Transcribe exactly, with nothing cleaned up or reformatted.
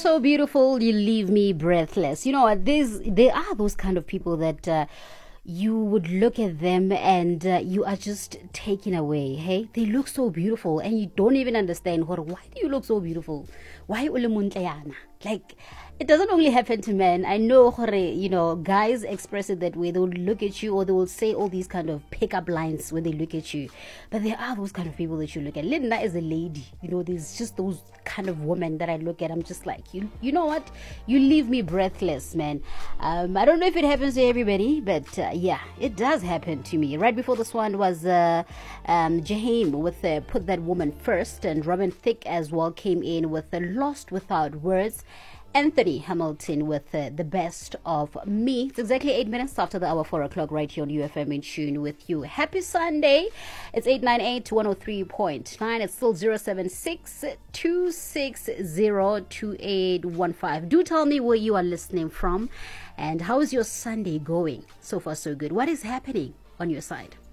so beautiful, you leave me breathless. You know what? There's there are those kind of people that uh, you would look at them and uh, you are just taken away. Hey, they look so beautiful, and you don't even understand what. Why do you look so beautiful? Why ule muntle yana? Like, it doesn't only happen to men. I know, you know, guys express it that way. They will look at you, or they will say all these kind of pickup lines when they look at you. But there are those kind of people that you look at. Linda is a lady. You know, there's just those kind of women that I look at. I'm just like, you you know what? You leave me breathless, man. Um, I don't know if it happens to everybody, but uh, yeah, it does happen to me. Right before this one was uh, um, Jaheim with uh, Put That Woman First, and Robin Thicke as well came in with uh, Lost Without Words. Anthony Hamilton with uh, The Best of Me. It's exactly eight minutes after the hour, four o'clock, right here on U F M in tune with you. Happy Sunday. It's eight nine eight to one oh three point nine. It's still zero seven six two six zero two eight one five. Do tell me where you are listening from and how is your Sunday going? So far, so good. What is happening on your side?